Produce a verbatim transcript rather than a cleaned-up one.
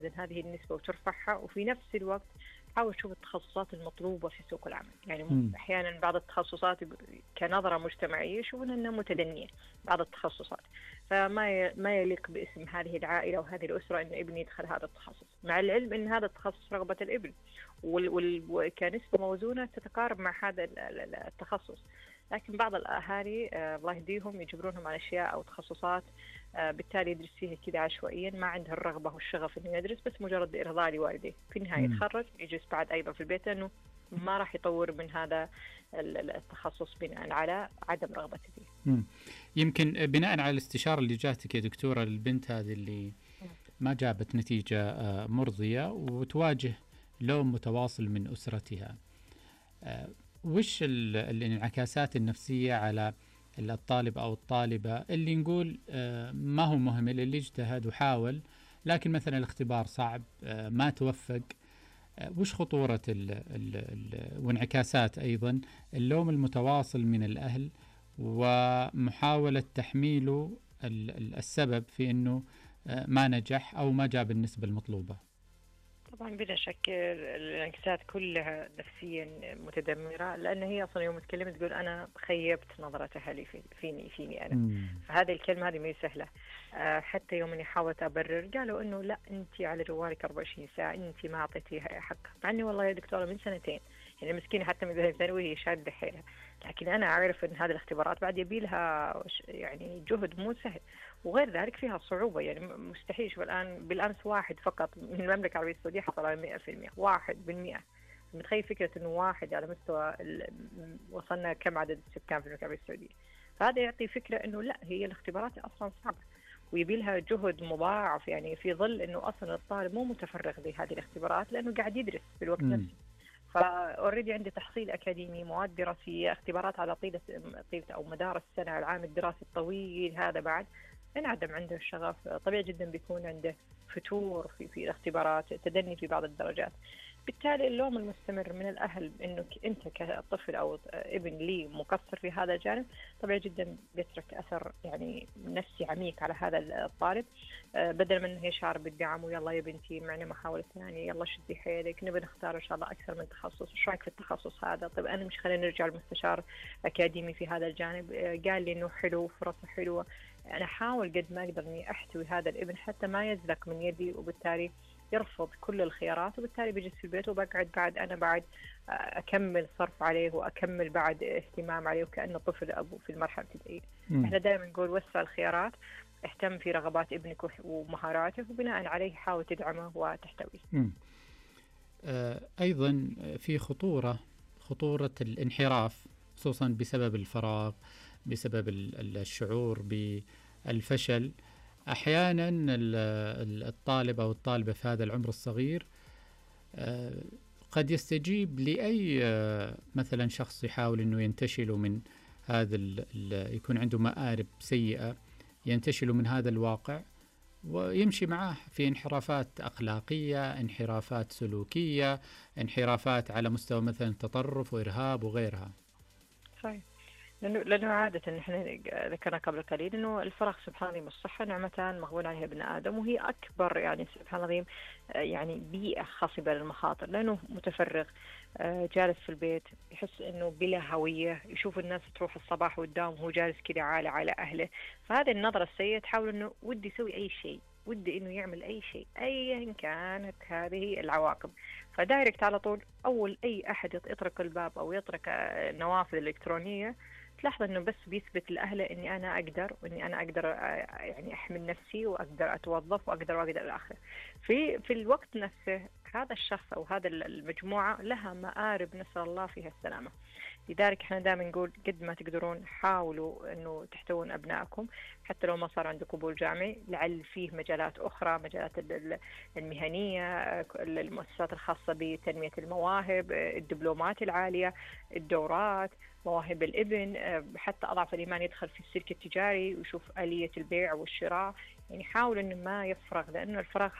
هذه النسبة وترفعها، وفي نفس الوقت حاول تشوف التخصصات المطلوبة في سوق العمل. يعني مم. أحيانا بعض التخصصات كنظرة مجتمعية يشوفون أنها متدنية بعض التخصصات، فما ما يليق باسم هذه العائلة وهذه الأسرة أن ابني يدخل هذا التخصص، مع العلم أن هذا التخصص رغبة الابن وكنسبة موزونة تتقارب مع هذا التخصص. لكن بعض الأهالي الله يهديهم يجبرونهم على أشياء أو تخصصات بالتالي يدرس فيها كذا عشوائيا، ما عنده الرغبة والشغف إنه يدرس، بس مجرد إرضاء لوالديه. في النهاية مم. يتخرج يجلس بعد أيضا في البيت لأنه ما راح يطور من هذا التخصص بناء على عدم رغبته فيه. مم. يمكن بناء على الاستشارة اللي جاتك يا دكتورة للبنت هذه اللي ما جابت نتيجة مرضية وتواجه لوم متواصل من أسرتها، وش الانعكاسات النفسية على الطالب أو الطالبة اللي نقول ما هو مهمل، اللي اجتهد وحاول لكن مثلا الاختبار صعب ما توفق؟ وش خطورة ال ال ال وانعكاسات أيضا اللوم المتواصل من الأهل ومحاولة تحميله السبب في أنه ما نجح أو ما جاب النسبة المطلوبة؟ طبعا بلا شك الانعكاسات كلها نفسيا متدمرة، لأن هي أصلا يوم تكلمت تقول أنا خيبت نظرة أهلي فيني فيني أنا. مم. فهذه الكلمة هذه ما هي سهلة. حتى يوم اني حاولت ابرر قالوا انه لا انت على جوالك أربعة وعشرين ساعه، انت ما اعطيتيها حقها. مع اني والله يا دكتوره من سنتين، يعني مسكينه حتى من ثانوي هي شاده حيلها، لكن انا اعرف ان هذه الاختبارات بعد يبي لها يعني جهد مو سهل، وغير ذلك فيها صعوبه. يعني مستحيل. شوف الان بالامس واحد فقط من المملكه العربيه السعوديه حصل على مئة بالمئة، واحد بالمئة. متخيل فكره انه واحد على مستوى وصلنا كم عدد السكان في المملكه العربيه السعوديه؟ فهذا يعطي فكره انه لا، هي الاختبارات اصلا صعبه ويبي لها جهد مضاعف، يعني في ظل انه اصلا الطالب مو متفرغ لهذه الاختبارات لانه قاعد يدرس في الوقت مم. نفسه. فاوريدي عنده تحصيل اكاديمي، مواد دراسيه، اختبارات على طيله طيله او مدار السنه، العام الدراسي الطويل هذا. بعد انعدم عنده الشغف، طبيعي جدا بيكون عنده فتور في في الاختبارات، تدني في بعض الدرجات. بالتالي اللوم المستمر من الأهل إنه انت كطفل او ابن لي مقصر في هذا الجانب طبيعي جدا بيترك اثر يعني نفسي عميق على هذا الطالب. بدل من انه يشعر بالدعم ويلا يا بنتي معنا محاولة ثانية، يلا شدي حيلك، نبي نختار ان شاء الله اكثر من تخصص، ايش رايك في التخصص هذا؟ طيب انا مش خلينا نرجع لمستشار اكاديمي في هذا الجانب قال لي انه حلو فرصه حلوه. انا احاول قد ما اقدر اني احتوي هذا الابن حتى ما يزلق من يدي، وبالتالي يرفض كل الخيارات، وبالتالي بيجلس في البيت وبقعد بعد أنا بعد أكمل صرف عليه وأكمل بعد اهتمام عليه وكأنه طفل أبو في المرحلة الابتدائية. إحنا دائما نقول وسع الخيارات، اهتم في رغبات ابنك ومهاراته، وبناء عليه حاول تدعمه وتحتويه. أيضا في خطورة خطورة الانحراف خصوصا بسبب الفراغ، بسبب الشعور بالفشل. أحيانا الطالب أو الطالبة في هذا العمر الصغير قد يستجيب لأي مثلا شخص يحاول أنه ينتشل من هذا، يكون عنده مآرب سيئة ينتشل من هذا الواقع ويمشي معاه في انحرافات أخلاقية، انحرافات سلوكية، انحرافات على مستوى مثلا تطرف وإرهاب وغيرها. صحيح. لأنه لأنه عادة إحنا ذكرنا قبل قليل إنه الفراغ سبحان الله والصحة نعمتان مغبون عليها ابن آدم، وهي أكبر يعني سبحان الله يعني بيئة خصبة للمخاطر، لأنه متفرغ جالس في البيت يحس إنه بلا هوية، يشوف الناس تروح الصباح قدام وهو جالس كده عالة على أهله. فهذه النظرة السيئة تحاول إنه ودي يسوي أي شيء، ودي إنه يعمل أي شيء أيا كانت هذه العواقب. فدايركت على طول أول أي أحد يطرق الباب أو يطرق النوافذ الإلكترونية تلاحظ انه بس بيثبت لاهله اني انا اقدر، واني انا اقدر يعني احمل نفسي واقدر اتوظف واقدر واقدر الاخر. في في الوقت نفسه هذا الشخص او هذا المجموعه لها مآرب نسال الله فيها السلامه. لذلك احنا دائما نقول قد ما تقدرون حاولوا انه تحتوون ابنائكم حتى لو ما صار عندكم قبول جامعي، لعل فيه مجالات اخرى، مجالات المهنيه، المؤسسات الخاصه بتنميه المواهب، الدبلومات العاليه، الدورات، مواهب الابن، حتى أضعف الإيمان يدخل في السلك التجاري ويشوف آلية البيع والشراء. يعني حاول إنه ما يفرغ، لأنه الفراغ